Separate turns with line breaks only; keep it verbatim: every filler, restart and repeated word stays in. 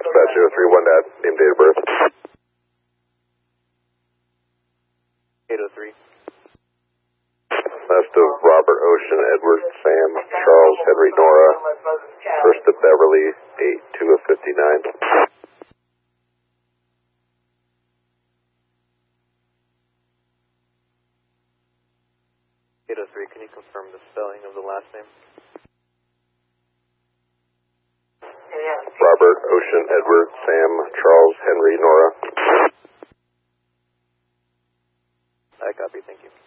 Dispatch zero three one dot, name, date of birth.
eight oh three.
Last of Robert, Ocean, Edward, Sam, Charles, Henry, Nora. First of Beverly, eight two of fifty-nine.
eight oh three, can you confirm the spelling of the last name?
Robert, Ocean, Edward, Sam, Charles, Henry, Nora.
I copy, thank you.